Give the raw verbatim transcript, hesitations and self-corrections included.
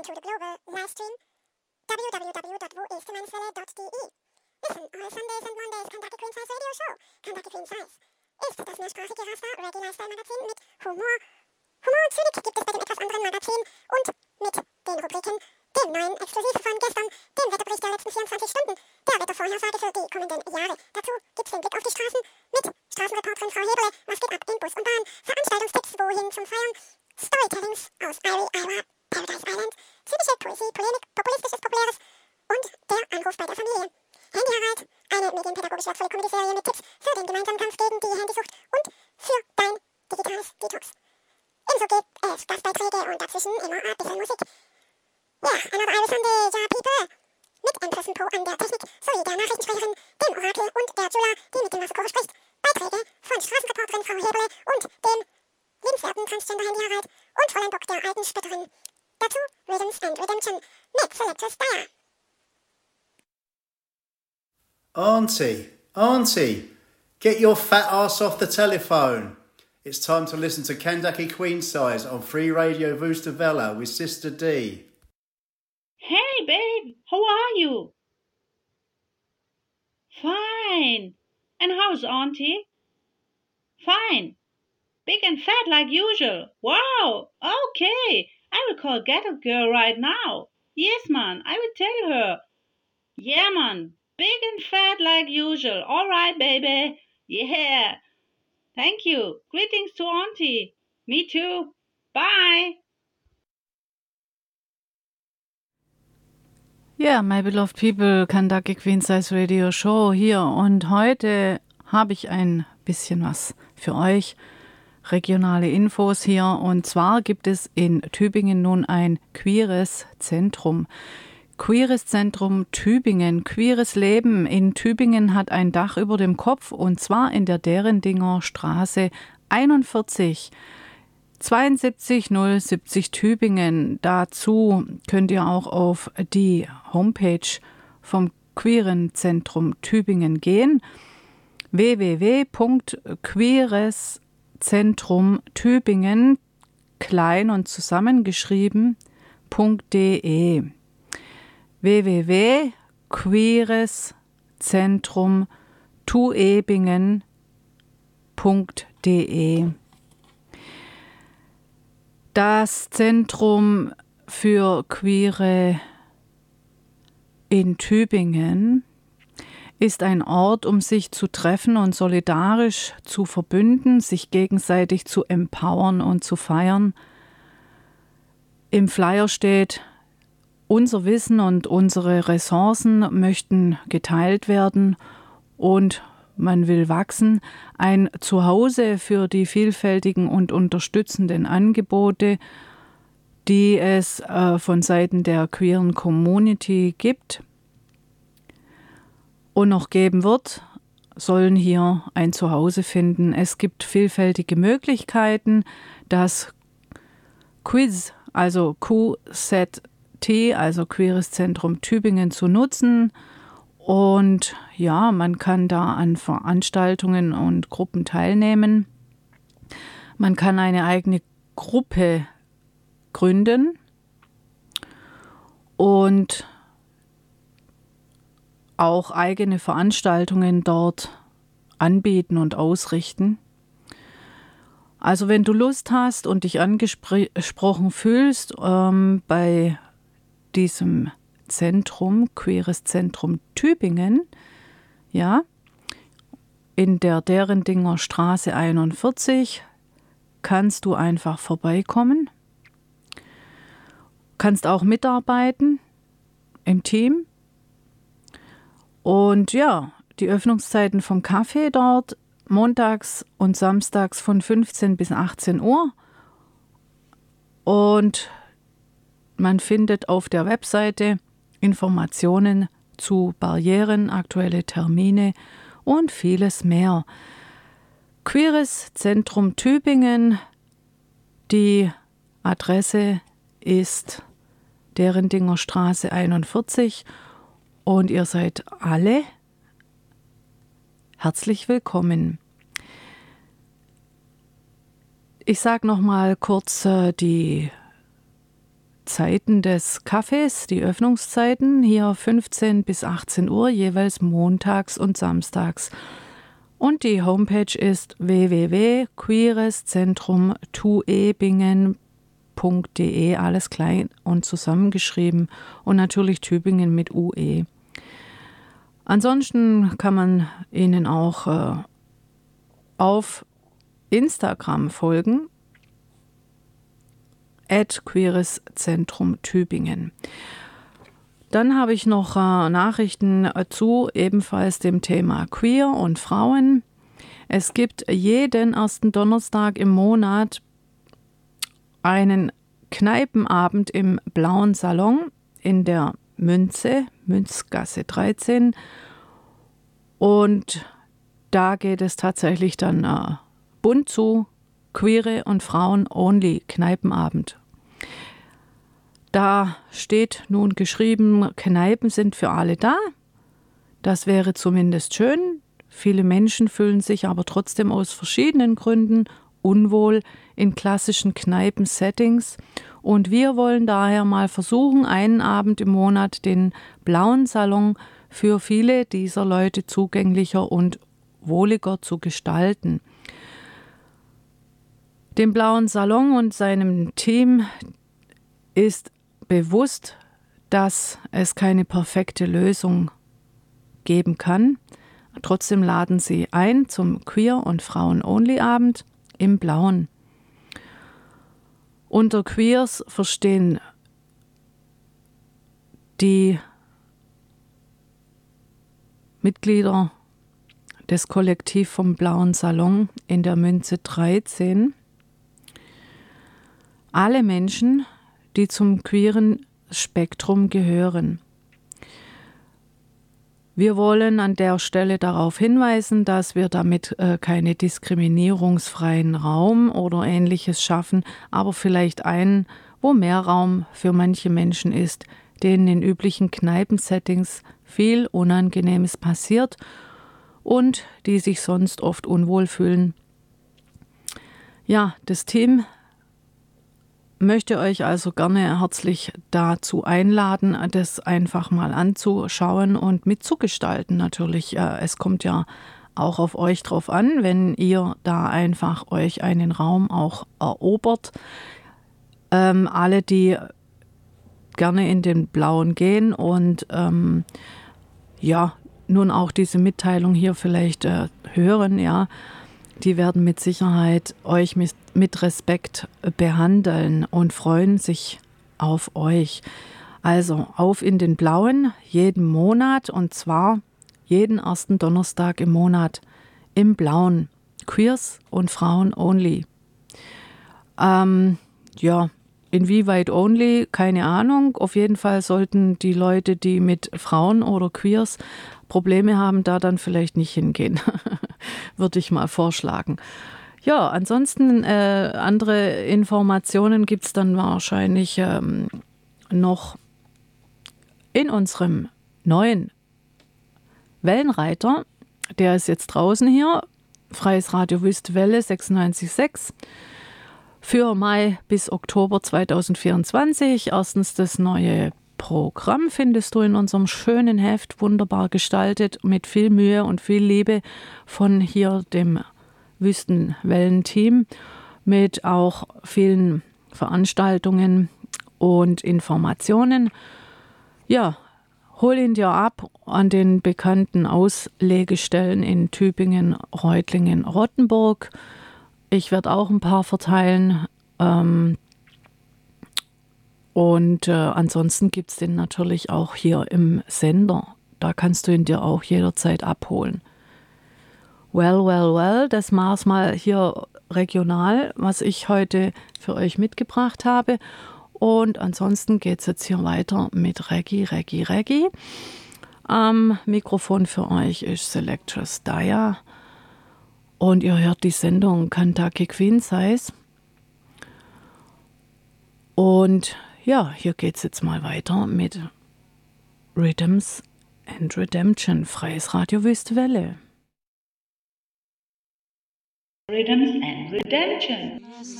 into the global live stream w w w dot wo ist meine Quelle dot de. Listen all Sundays and Mondays Kentucky Queen Size Radio Show. Kentucky Queen Size ist das mehrsprachige Rasta-Reggae-Lifestyle-Magazin mit Humor. Humor und Zynik gibt es bei dem etwas anderen Magazin und mit den Rubriken, dem neuen Exklusiv von gestern, dem Wetterbericht der letzten vierundzwanzig Stunden, der Wettervorhersage für die kommenden Jahre. Dazu gibt's den Blick auf die Straßen mit Straßenreporterin Frau Heberle, was geht ab in Bus und Bahn, Veranstaltungstipps, wohin zum Feiern, Storytellings aus Irie, Iowa, Paradise Island, typische Poesie, Polemik, populistisches, populäres und der Anruf bei der Familie. Handy Harald, eine medienpädagogisch wertvolle Comedy-Serie mit Tipps für den gemeinsamen Kampf gegen die Handysucht und für dein digitales Detox. Ebenso gibt es Gastbeiträge und dazwischen immer ein bisschen Musik. Ja, yeah, another Irish Sunday, ja people. Mit Empressen Po an der Technik sowie der Nachrichtensprecherin, dem Orakel und der Jula, die mit dem Wasserkocher spricht. Beiträge von Straßenreporterin Frau Heberle und dem lebenswerten Transgender Handy Harald und Fräulein Bock der alten Spitterin. Dazu Rhythms and Redemption mit Selectus Dyer. Auntie, Auntie, get your fat ass off the telephone. It's time to listen to Kentucky Queen Size on Free Radio Vustavella with Sister D. Hey, babe, how are you? Fine. And how's Auntie? Fine. Big and fat like usual. Wow. Okay. I will call Ghetto Girl right now. Yes, man, I will tell her. Yeah, man. Big and fat like usual. All right, baby. Yeah. Thank you. Greetings to Auntie. Me too. Bye. Ja, my beloved people, Kentucky Queen Size Radio Show hier und heute habe ich ein bisschen was für euch, regionale Infos hier und zwar gibt es in Tübingen nun ein queeres Zentrum. Queeres Zentrum Tübingen, queeres Leben in Tübingen hat ein Dach über dem Kopf und zwar in der Derendinger Straße einundvierzig. zweiundsiebzig null siebzig Tübingen. Dazu könnt ihr auch auf die Homepage vom Queeren Zentrum Tübingen gehen. w w w punkt queeres zentrum tübingen klein und zusammengeschrieben .de w w w punkt queeres zentrum tuebingen punkt de. Das Zentrum für Queere in Tübingen ist ein Ort, um sich zu treffen und solidarisch zu verbünden, sich gegenseitig zu empowern und zu feiern. Im Flyer steht, unser Wissen und unsere Ressourcen möchten geteilt werden und man will wachsen, ein Zuhause für die vielfältigen und unterstützenden Angebote, die es äh, von Seiten der queeren Community gibt und noch geben wird, sollen hier ein Zuhause finden. Es gibt vielfältige Möglichkeiten, das Quiz, also Q Z T, also Queeres Zentrum Tübingen, zu nutzen. Und ja, man kann da an Veranstaltungen und Gruppen teilnehmen. Man kann eine eigene Gruppe gründen und auch eigene Veranstaltungen dort anbieten und ausrichten. Also wenn du Lust hast und dich angesprochen fühlst, ähm, bei diesem Zentrum, Queeres Zentrum Tübingen, ja, in der Derendinger Straße einundvierzig, kannst du einfach vorbeikommen. Kannst auch mitarbeiten im Team. Und ja, die Öffnungszeiten vom Café dort, montags und samstags von fünfzehn bis achtzehn Uhr. Und man findet auf der Webseite Informationen zu Barrieren, aktuelle Termine und vieles mehr. Queeres Zentrum Tübingen, die Adresse ist Derendinger Straße einundvierzig und ihr seid alle herzlich willkommen. Ich sage noch mal kurz äh, die Zeiten des Cafés, die Öffnungszeiten, hier fünfzehn bis achtzehn Uhr, jeweils montags und samstags. Und die Homepage ist w w w punkt queereszentrum tuebingen punkt d e, alles klein und zusammengeschrieben und natürlich Tübingen mit U E. Ansonsten kann man ihnen auch äh, auf Instagram folgen, at queereszentrum Tübingen. Dann habe ich noch äh, Nachrichten zu ebenfalls dem Thema Queer und Frauen. Es gibt jeden ersten Donnerstag im Monat einen Kneipenabend im Blauen Salon in der Münze, Münzgasse dreizehn. Und da geht es tatsächlich dann äh, bunt zu, Queere und Frauen only Kneipenabend. Da steht nun geschrieben, Kneipen sind für alle da. Das wäre zumindest schön. Viele Menschen fühlen sich aber trotzdem aus verschiedenen Gründen unwohl in klassischen Kneipen-Settings. Und wir wollen daher mal versuchen, einen Abend im Monat den Blauen Salon für viele dieser Leute zugänglicher und wohliger zu gestalten. Dem Blauen Salon und seinem Team ist bewusst, dass es keine perfekte Lösung geben kann. Trotzdem laden sie ein zum Queer- und Frauen-Only-Abend im Blauen. Unter Queers verstehen die Mitglieder des Kollektiv vom Blauen Salon in der Münze dreizehn alle Menschen, die zum queeren Spektrum gehören. Wir wollen an der Stelle darauf hinweisen, dass wir damit äh, keine diskriminierungsfreien Raum oder Ähnliches schaffen, aber vielleicht einen, wo mehr Raum für manche Menschen ist, denen in üblichen Kneipensettings viel Unangenehmes passiert und die sich sonst oft unwohl fühlen. Ja, das Team möchte euch also gerne herzlich dazu einladen, das einfach mal anzuschauen und mitzugestalten. Natürlich, äh, es kommt ja auch auf euch drauf an, wenn ihr da einfach euch einen Raum auch erobert. Ähm, alle, die gerne in den Blauen gehen und ähm, ja, nun auch diese Mitteilung hier vielleicht äh, hören, ja, die werden mit Sicherheit euch mit, mit Respekt behandeln und freuen sich auf euch. Also auf in den Blauen jeden Monat und zwar jeden ersten Donnerstag im Monat im Blauen. Queers und Frauen only. Ähm, ja, inwieweit only, keine Ahnung. Auf jeden Fall sollten die Leute, die mit Frauen oder Queers Probleme haben, da dann vielleicht nicht hingehen. Würde ich mal vorschlagen. Ja, ansonsten äh, andere Informationen gibt es dann wahrscheinlich ähm, noch in unserem neuen Wellenreiter. Der ist jetzt draußen hier. Freies Radio Wüstewelle sechsundneunzig Komma sechs. Für Mai bis Oktober zweitausendvierundzwanzig. Erstens das neue Programm findest du in unserem schönen Heft, wunderbar gestaltet, mit viel Mühe und viel Liebe von hier dem Wüstenwellen-Team, mit auch vielen Veranstaltungen und Informationen. Ja, hol ihn dir ab an den bekannten Auslegestellen in Tübingen, Reutlingen, Rottenburg. Ich werde auch ein paar verteilen. Ähm, Und äh, ansonsten gibt es den natürlich auch hier im Sender. Da kannst du ihn dir auch jederzeit abholen. Well, well, well, das war's mal hier regional, was ich heute für euch mitgebracht habe. Und ansonsten geht es jetzt hier weiter mit Reggae, Reggae, Reggae. Am Mikrofon für euch ist Selectress Daya. Und ihr hört die Sendung Kentucky Queen Size. Und ja, hier geht's jetzt mal weiter mit Rhythms and Redemption, Freies Radio Wüstewelle. Rhythms and Redemption.